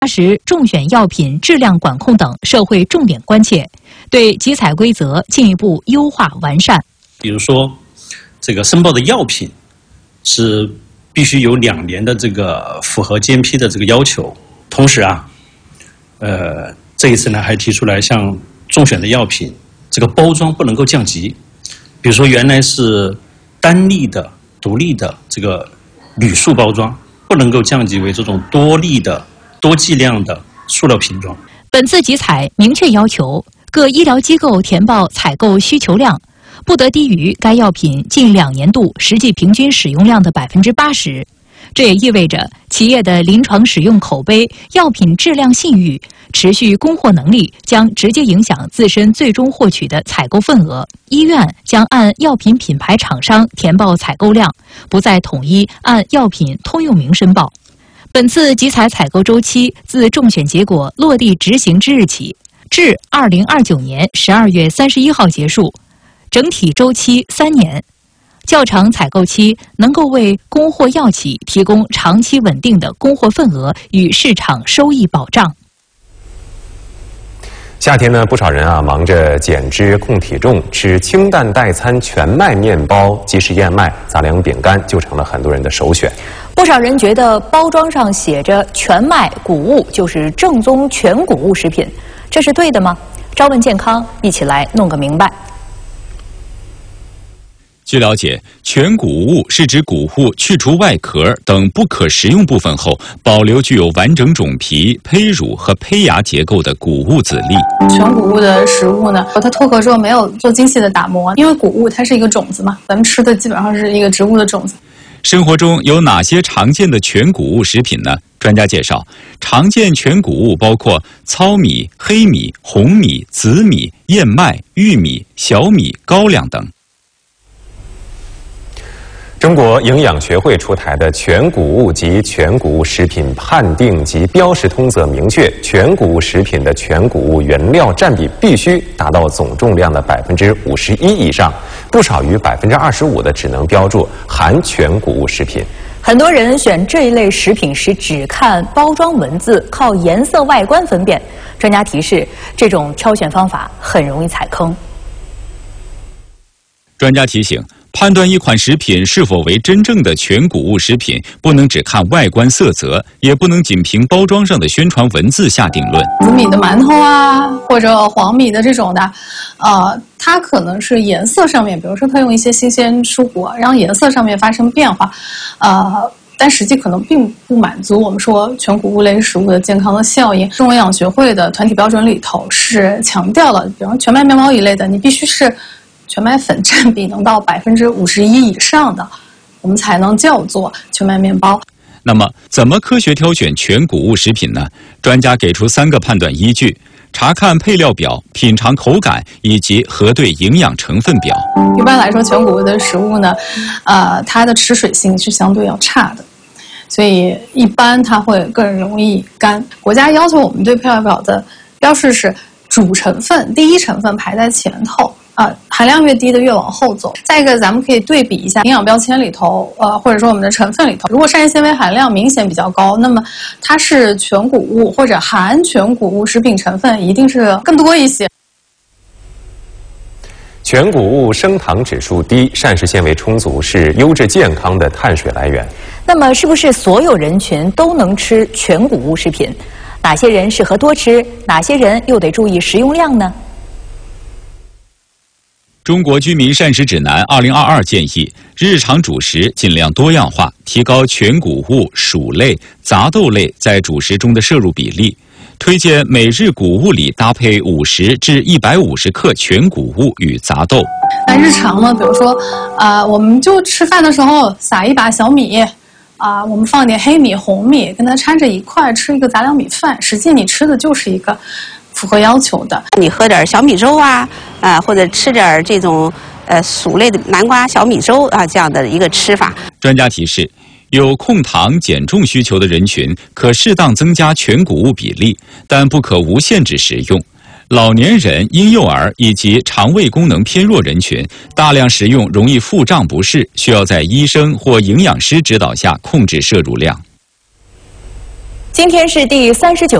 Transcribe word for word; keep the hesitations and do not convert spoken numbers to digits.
时重选药品质量管控等社会重点关切，对集采规则进一步优化完善。 比如说，这个申报的药品是必须有两年的这个符合 G M P 的这个要求，同时啊，呃，这一次呢还提出来，像重选的药品，这个包装不能够降级，比如说原来是单粒的、独立的这个铝塑包装，不能够降级为这种多粒的、多剂量的塑料瓶装。 本次集采明确要求各医疗机构填报采购需求量，不得低于该药品近两年度实际平均使用量的百分之八十。这也意味着企业的临床使用口碑、药品质量信誉、持续供货能力将直接影响自身最终获取的采购份额。医院将按药品品牌厂商填报采购量，不再统一按药品通用名申报。本次集采采购周期自中选结果落地执行之日起，至二零二九年十二月三十一号结束，整体周期三年。较长采购期能够为供货药企提供长期稳定的供货份额与市场收益保障。 夏天呢，不少人啊忙着减脂控体重，吃清淡代餐全麦面包、即食燕麦、杂粮饼干就成了很多人的首选。 不少人觉得包装上写着全麦谷物就是正宗全谷物食品，这是对的吗？朝问健康，一起来弄个明白。 据了解，全谷物是指谷物去除外壳等不可食用部分后，保留具有完整种皮、胚乳和胚芽结构的谷物籽粒。 全谷物的食物呢，它脱壳之后没有做精细的打磨，因为谷物它是一个种子嘛，咱们吃的基本上是一个植物的种子。 生活中有哪些常见的全谷物食品呢？专家介绍，常见全谷物包括糙米、黑米、红米、紫米、燕麦、玉米、小米、高粱等。 中国营养学会出台的《全谷物及全谷物食品判定及标识通则》明确，全谷物食品的全谷物原料占比必须达到总重量的百分之五十一以上，不少于百分之二十五的只能标注含全谷物食品。 很多人选这一类食品时只看包装文字，靠颜色外观分辨。专家提示，这种挑选方法很容易踩坑。 专家提醒，判断一款食品是否为真正的全谷物食品，不能只看外观色泽，也不能仅凭包装上的宣传文字下定论。 紫米的馒头啊，或者黄米的这种的，呃，它可能是颜色上面，比如说它用一些新鲜蔬果，让颜色上面发生变化，呃。但实际可能并不满足我们说全谷物类食物的健康的效应。中国营养学会的团体标准里头是强调了，比方全麦面包一类的，你必须是全麦粉占比能到百分之五十一以上的，我们才能叫做全麦面包。 那么，怎么科学挑选全谷物食品呢？专家给出三个判断依据：查看配料表、品尝口感以及核对营养成分表。 一般来说，全谷物的食物呢，呃，它的持水性是相对要差的。所以一般它会更容易干。国家要求我们对配料表的标示是主成分第一成分排在前头啊、呃，含量越低的越往后走。再一个，咱们可以对比一下营养标签里头，呃，或者说我们的成分里头，如果膳食纤维含量明显比较高，那么它是全谷物或者含全谷物食品成分一定是更多一些。 全谷物升糖指数低，膳食纤维充足，是优质健康的碳水来源。 那么，是不是所有人群都能吃全谷物食品？哪些人适合多吃？哪些人又得注意食用量呢？ 中国居民膳食指南二零二二建议，日常主食尽量多样化，提高全谷物、薯类、杂豆类在主食中的摄入比例。推荐每日谷物里搭配五十至一百五十克全谷物与杂豆。 那日常呢，比如说，啊、呃，我们就吃饭的时候撒一把小米，啊、呃，我们放点黑米、红米，跟它掺着一块吃一个杂粮米饭。实际你吃的就是一个符合要求的。 你喝点小米粥啊，啊、呃，或者吃点这种呃薯类的南瓜小米粥啊，这样的一个吃法。 专家提示，有控糖减重需求的人群可适当增加全谷物比例，但不可无限制食用。老年人、婴幼儿以及肠胃功能偏弱人群大量食用容易腹胀不适，需要在医生或营养师指导下控制摄入量。 今天是第三十九。